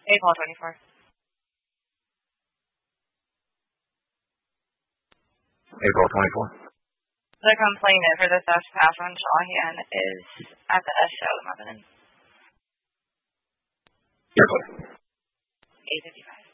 April 24th. April 24th. The complainant for the theft Catherine Shawhan is at the S show in Lebanon. You're clear. 8:55.